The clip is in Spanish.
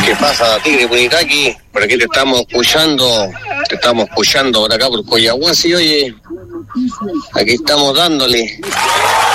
¿Qué pasa, Tigre Punitaqui? Por aquí te estamos escuchando por acá por Coyahuasi, oye. Aquí estamos dándole.